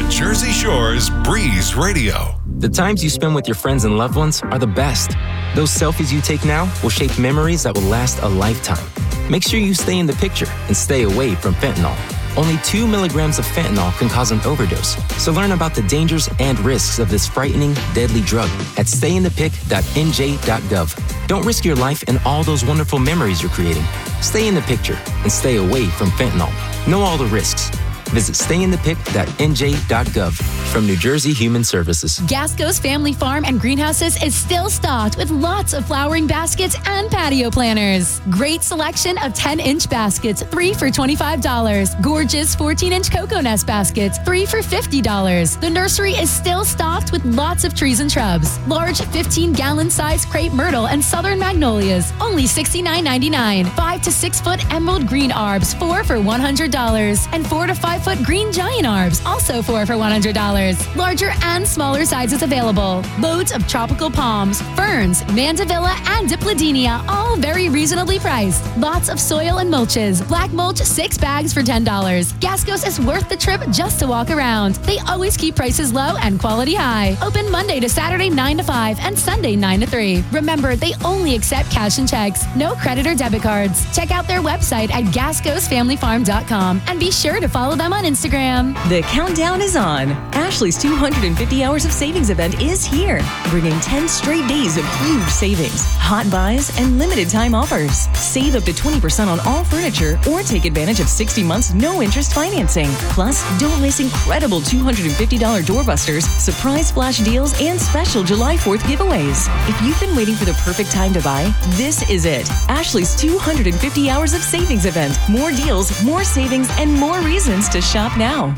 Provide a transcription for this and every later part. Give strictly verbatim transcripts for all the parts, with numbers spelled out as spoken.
The Jersey Shore's Breeze Radio. The times you spend with your friends and loved ones are the best. Those selfies you take now will shape memories that will last a lifetime. Make sure you stay in the picture and stay away from fentanyl. Only two milligrams of fentanyl can cause an overdose. So learn about the dangers and risks of this frightening, deadly drug at stay in the pic dot n j dot gov. Don't risk your life and all those wonderful memories you're creating. Stay in the picture and stay away from fentanyl. Know all the risks. Visit stay in the pic dot n j dot gov from New Jersey Human Services. Gasco's Family Farm and Greenhouses is still stocked with lots of flowering baskets and patio planters. Great selection of ten-inch baskets, three for twenty-five dollars. Gorgeous fourteen-inch cocoa nest baskets, three for fifty dollars. The nursery is still stocked with lots of trees and shrubs. Large fifteen-gallon size crepe myrtle and southern magnolias, only sixty-nine ninety-nine. Five to six foot emerald green arbs, four for one hundred dollars. And four to five foot green giant arbs, also four for one hundred dollars. Larger and smaller sizes available. Loads of tropical palms, ferns, mandevilla, and dipladenia, all very reasonably priced. Lots of soil and mulches. Black mulch, six bags for ten dollars. Gasco's is worth the trip just to walk around. They always keep prices low and quality high. Open Monday to Saturday nine to five and Sunday nine to three. Remember, they only accept cash and checks. No credit or debit cards. Check out their website at gascos family farm dot com and be sure to follow them on Instagram. The countdown is on. Ashley's two hundred fifty Hours of Savings event is here, bringing ten straight days of huge savings, hot buys, and limited time offers. Save up to twenty percent on all furniture or take advantage of sixty months no-interest financing. Plus, don't miss incredible two hundred fifty dollars doorbusters, surprise flash deals, and special July fourth giveaways. If you've been waiting for the perfect time to buy, this is it. Ashley's two hundred fifty Hours of Savings event. More deals, more savings, and more reasons to shop now.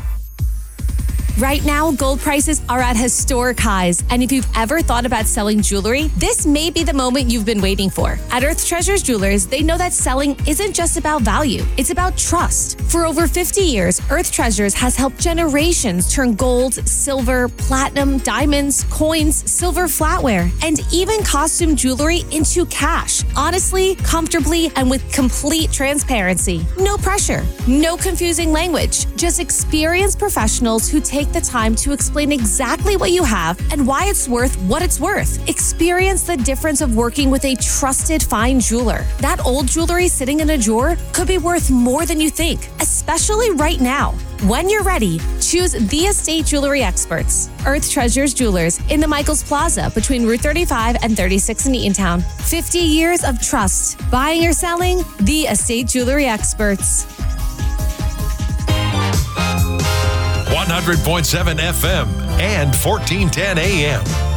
Right now, gold prices are at historic highs, and if you've ever thought about selling jewelry, this may be the moment you've been waiting for. At Earth Treasures Jewelers, they know that selling isn't just about value, it's about trust. For over fifty years, Earth Treasures has helped generations turn gold, silver, platinum, diamonds, coins, silver flatware, and even costume jewelry into cash. Honestly, comfortably, and with complete transparency. No pressure, no confusing language, just experienced professionals who take the time to explain exactly what you have and why it's worth what it's worth. Experience the difference of working with a trusted fine jeweler. That old jewelry sitting in a drawer could be worth more than you think, especially right now. When you're ready, choose the Estate Jewelry Experts. Earth Treasures Jewelers in the Michaels Plaza between Route thirty-five and thirty-six in Eatontown. fifty years of trust. Buying or selling, the Estate Jewelry Experts. one hundred point seven F M and fourteen ten A M.